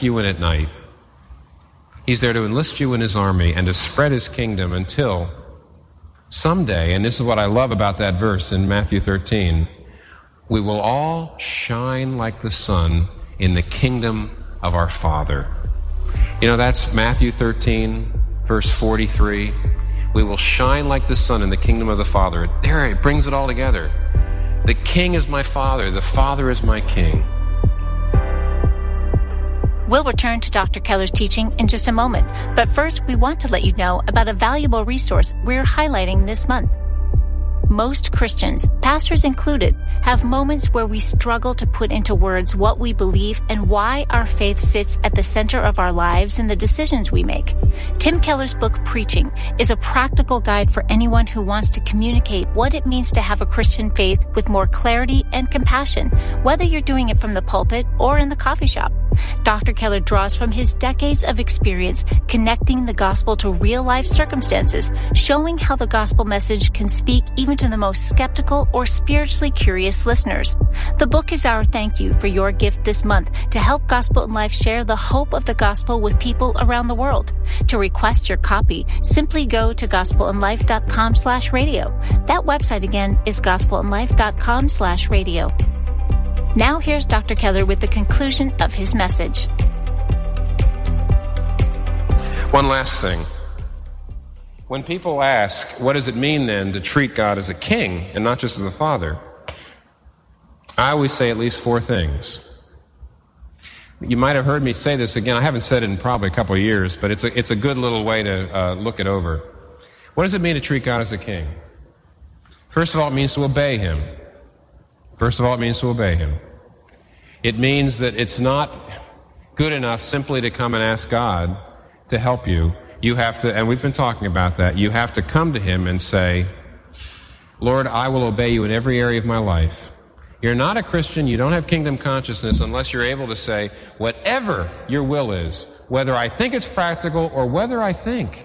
tuck you in at night. He's there to enlist you in his army and to spread his kingdom until someday, and this is what I love about that verse in Matthew 13, we will all shine like the sun in the kingdom of our Father. You know, that's Matthew 13, verse 43. We will shine like the sun in the kingdom of the Father. There, it brings it all together. The King is my Father. The Father is my King. We'll return to Dr. Keller's teaching in just a moment, but first we want to let you know about a valuable resource we're highlighting this month. Most Christians, pastors included, have moments where we struggle to put into words what we believe and why our faith sits at the center of our lives and the decisions we make. Tim Keller's book, Preaching, is a practical guide for anyone who wants to communicate what it means to have a Christian faith with more clarity and compassion, whether you're doing it from the pulpit or in the coffee shop. Dr. Keller draws from his decades of experience connecting the gospel to real-life circumstances, showing how the gospel message can speak even to the most skeptical or spiritually curious listeners. The book is our thank you for your gift this month to help Gospel in Life share the hope of the gospel with people around the world. To request your copy, simply go to gospelinlife.com/radio. That website again is gospelinlife.com/radio. Now here's Dr. Keller with the conclusion of his message. One last thing. When people ask, what does it mean then to treat God as a king and not just as a father? I always say at least 4 things. You might have heard me say this again. I haven't said it in probably a couple of years, but it's a good little way to look it over. What does it mean to treat God as a king? First of all, it means to obey him. It means that it's not good enough simply to come and ask God to help you. You have to, and we've been talking about that, you have to come to him and say, Lord, I will obey you in every area of my life. You're not a Christian, you don't have kingdom consciousness unless you're able to say, whatever your will is, whether I think it's practical or whether I think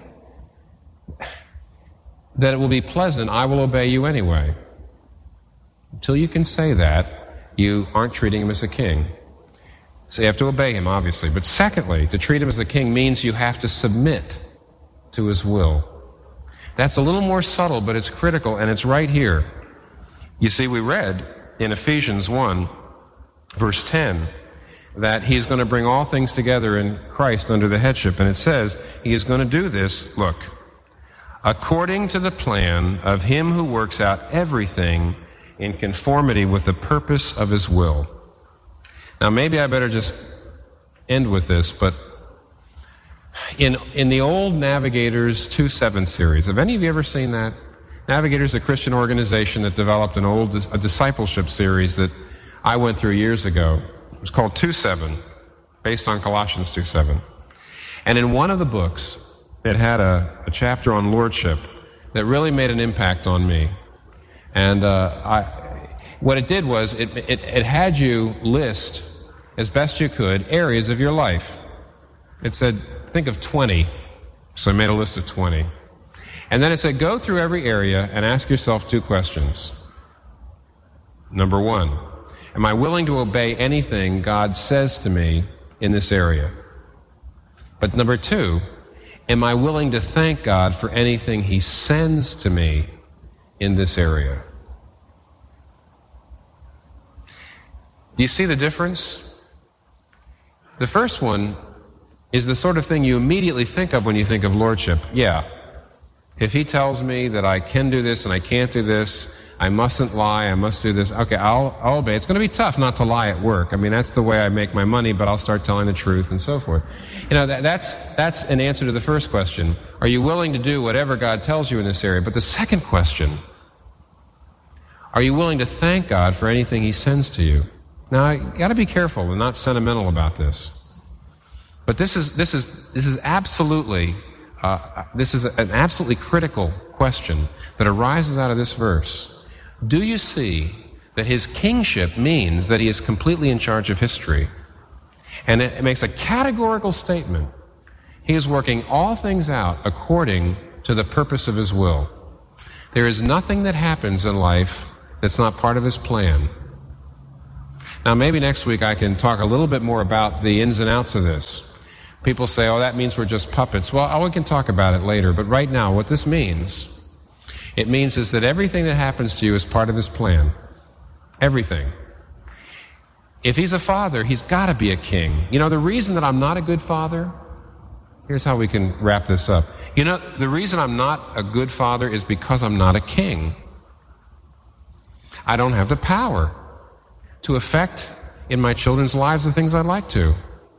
that it will be pleasant, I will obey you anyway. Until you can say that, you aren't treating him as a king. So you have to obey him, obviously. But secondly, to treat him as a king means you have to submit to his will. That's a little more subtle, but it's critical, and it's right here. You see, we read in Ephesians 1, verse 10, that he's going to bring all things together in Christ under the headship. And it says he is going to do this, look, according to the plan of him who works out everything in conformity with the purpose of his will. Now, maybe I better just end with this, but in the old Navigators 2.7 series, have any of you ever seen that? Navigators, a Christian organization that developed a discipleship series that I went through years ago. It was called 2.7, based on Colossians 2.7. And in one of the books, it had a chapter on lordship that really made an impact on me. And what it did was it had you list, as best you could, areas of your life. It said, think of 20. So I made a list of 20. And then it said, go through every area and ask yourself 2 questions. Number 1, am I willing to obey anything God says to me in this area? But number 2, am I willing to thank God for anything he sends to me in this area? Do you see the difference? The first one is the sort of thing you immediately think of when you think of lordship. Yeah, if he tells me that I can do this and I can't do this, I mustn't lie, I must do this, okay, I'll obey. It's going to be tough not to lie at work. I mean, that's the way I make my money, but I'll start telling the truth and so forth. You know, that's an answer to the first question. Are you willing to do whatever God tells you in this area? But the second question, are you willing to thank God for anything he sends to you? Now, you got to be careful and not sentimental about this. But this is absolutely an absolutely critical question that arises out of this verse. Do you see that his kingship means that he is completely in charge of history? And it makes a categorical statement. He is working all things out according to the purpose of his will. There is nothing that happens in life that's not part of his plan. Now, maybe next week I can talk a little bit more about the ins and outs of this. People say, oh, that means we're just puppets. Well, we can talk about it later. But right now, what this means, it means is that everything that happens to you is part of his plan. Everything. If he's a father, he's got to be a king. You know, the reason that I'm not a good father, here's how we can wrap this up. You know, the reason I'm not a good father is because I'm not a king. I don't have the power to affect in my children's lives the things I'd like to.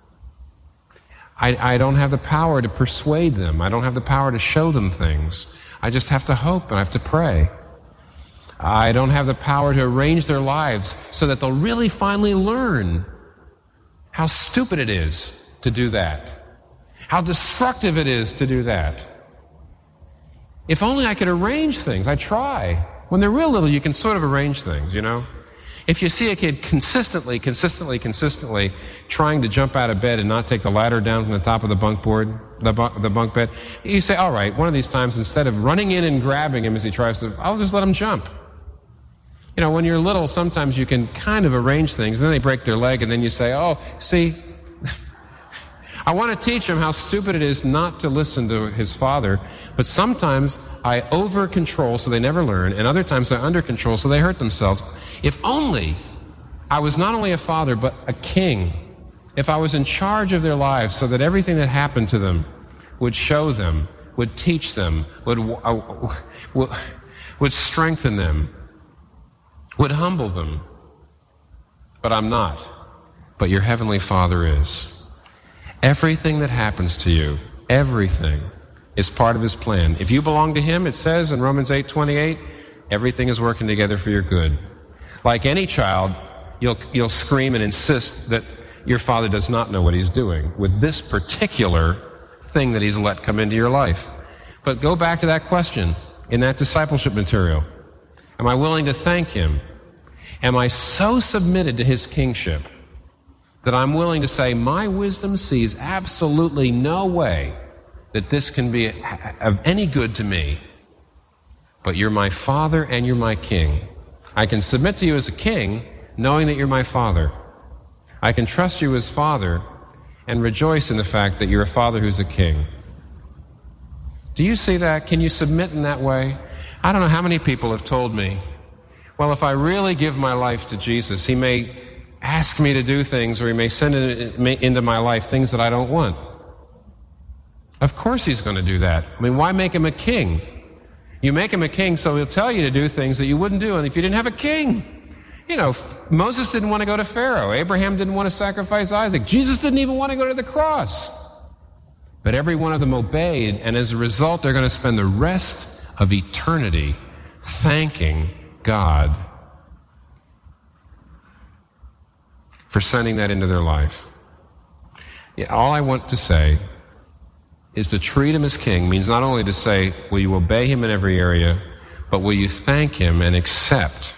I don't have the power to persuade them. I don't have the power to show them things. I just have to hope and I have to pray. I don't have the power to arrange their lives so that they'll really finally learn how stupid it is to do that. How destructive it is to do that. If only I could arrange things. I try. When they're real little, you can sort of arrange things, you know. If you see a kid consistently trying to jump out of bed and not take the ladder down from the top of the bunk bed, you say, all right, one of these times, instead of running in and grabbing him as he tries to, I'll just let him jump. You know, when you're little, sometimes you can kind of arrange things, and then they break their leg, and then you say, oh, see, I want to teach him how stupid it is not to listen to his father, but sometimes I over-control so they never learn, and other times I under-control so they hurt themselves. If only I was not only a father, but a king. If I was in charge of their lives so that everything that happened to them would show them, would teach them, would strengthen them, would humble them. But I'm not. But your Heavenly Father is. Everything that happens to you, everything, is part of his plan. If you belong to him, it says in Romans 8:28, everything is working together for your good. Like any child, you'll scream and insist that your father does not know what he's doing with this particular thing that he's let come into your life. But go back to that question in that discipleship material. Am I willing to thank him? Am I so submitted to his kingship that I'm willing to say, my wisdom sees absolutely no way that this can be of any good to me, but you're my father and you're my king. I can submit to you as a king, knowing that you're my father. I can trust you as father and rejoice in the fact that you're a father who's a king. Do you see that? Can you submit in that way? I don't know how many people have told me, well, if I really give my life to Jesus, he may ask me to do things, or he may send into my life things that I don't want. Of course he's going to do that. I mean, why make him a king? You make him a king so he'll tell you to do things that you wouldn't do, and if you didn't have a king. You know, Moses didn't want to go to Pharaoh. Abraham didn't want to sacrifice Isaac. Jesus didn't even want to go to the cross. But every one of them obeyed, and as a result, they're going to spend the rest of eternity thanking God for sending that into their life. Yeah, all I want to say is to treat him as king means not only to say, will you obey him in every area, but will you thank him and accept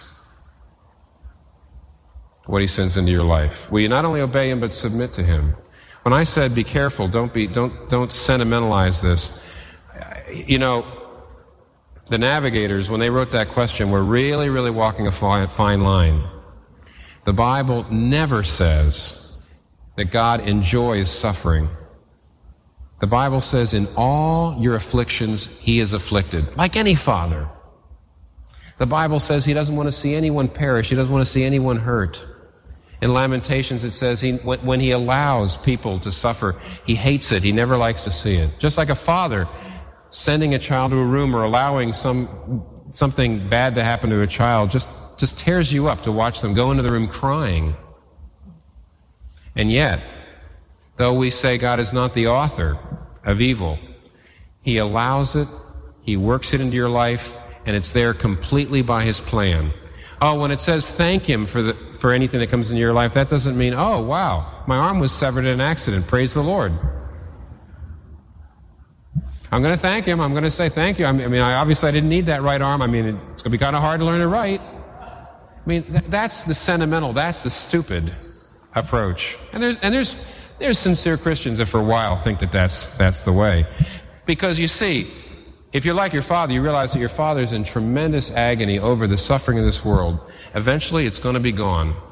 what he sends into your life? Will you not only obey him, but submit to him? When I said, be careful, don't sentimentalize this, you know, the navigators, when they wrote that question, were really, really walking a fine line. The Bible never says that God enjoys suffering. The Bible says in all your afflictions, he is afflicted, like any father. The Bible says he doesn't want to see anyone perish. He doesn't want to see anyone hurt. In Lamentations, it says when he allows people to suffer, he hates it. He never likes to see it. Just like a father sending a child to a room or allowing something bad to happen to a child just tears you up to watch them go into the room crying. And yet, though we say God is not the author of evil, he allows it, he works it into your life, and it's there completely by his plan. Oh, when it says thank him for anything that comes into your life, that doesn't mean, oh, wow, my arm was severed in an accident, praise the Lord. I'm going to thank him, I'm going to say thank you. I didn't need that right arm. It's going to be kind of hard to learn to write. That's the sentimental, that's the stupid approach. And there's sincere Christians that for a while think that that's the way. Because you see, if you're like your father, you realize that your father's in tremendous agony over the suffering of this world. Eventually, it's going to be gone.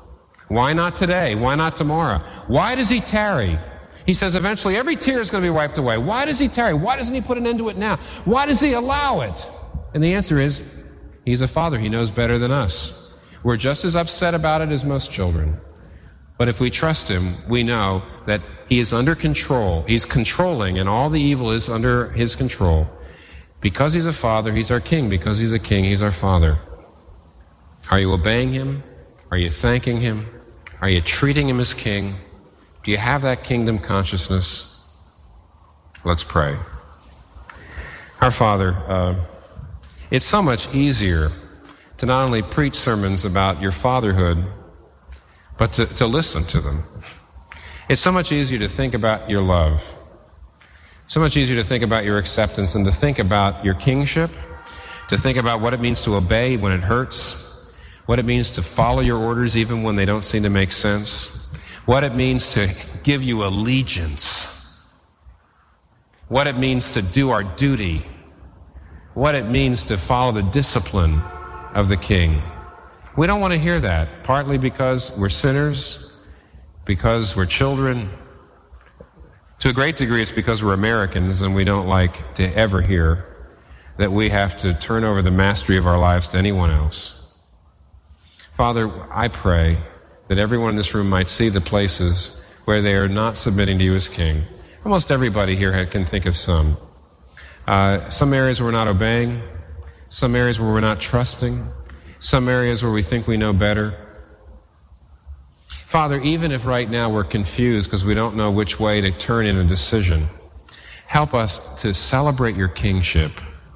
Why not today? Why not tomorrow? Why does he tarry? He says eventually every tear is going to be wiped away. Why does he tarry? Why doesn't he put an end to it now? Why does he allow it? And the answer is, he's a father. He knows better than us. We're just as upset about it as most children. But if we trust him, we know that he is under control. He's controlling, and all the evil is under his control. Because he's a father, he's our king. Because he's a king, he's our father. Are you obeying him? Are you thanking him? Are you treating him as king? Do you have that kingdom consciousness? Let's pray. Our Father, it's so much easier to not only preach sermons about your fatherhood, but to listen to them. It's so much easier to think about your love. So much easier to think about your acceptance and to think about your kingship, to think about what it means to obey when it hurts, what it means to follow your orders even when they don't seem to make sense, what it means to give you allegiance, what it means to do our duty, what it means to follow the discipline of the king. We don't want to hear that, partly because we're sinners, because we're children. To a great degree, it's because we're Americans and we don't like to ever hear that we have to turn over the mastery of our lives to anyone else. Father, I pray that everyone in this room might see the places where they are not submitting to you as king. Almost everybody here can think of some. Some areas where we're not obeying, some areas where we're not trusting, some areas where we think we know better. Father, even if right now we're confused because we don't know which way to turn in a decision, help us to celebrate your kingship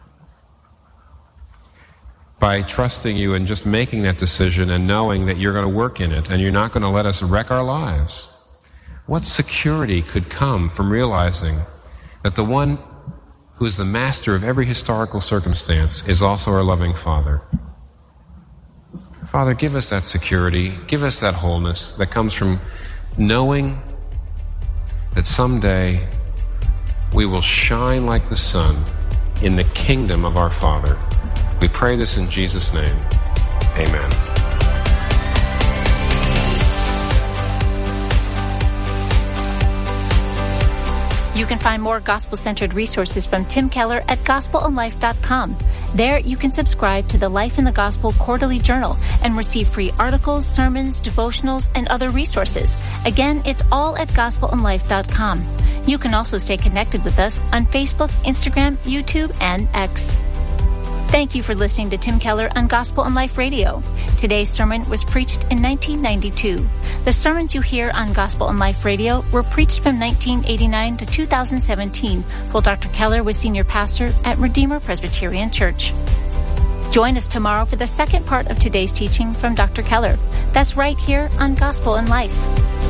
by trusting you and just making that decision and knowing that you're going to work in it and you're not going to let us wreck our lives. What security could come from realizing that the one who is the master of every historical circumstance is also our loving Father? Father, give us that security, give us that wholeness that comes from knowing that someday we will shine like the sun in the kingdom of our Father. We pray this in Jesus' name. Amen. You can find more gospel-centered resources from Tim Keller at gospelandlife.com. There, you can subscribe to the Life in the Gospel Quarterly Journal and receive free articles, sermons, devotionals, and other resources. Again, it's all at gospelandlife.com. You can also stay connected with us on Facebook, Instagram, YouTube, and X. Thank you for listening to Tim Keller on Gospel and Life Radio. Today's sermon was preached in 1992. The sermons you hear on Gospel and Life Radio were preached from 1989 to 2017, while Dr. Keller was senior pastor at Redeemer Presbyterian Church. Join us tomorrow for the second part of today's teaching from Dr. Keller. That's right here on Gospel and Life.